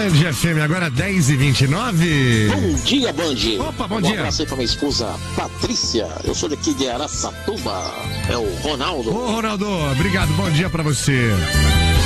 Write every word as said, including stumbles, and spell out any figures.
Band F M, agora dez e vinte e nove. Bom dia, Band. Opa, bom um dia. Um abraço aí pra minha esposa Patrícia. Eu sou daqui de Araçatuba. É o Ronaldo. Ô, Ronaldo, obrigado. Bom dia pra você.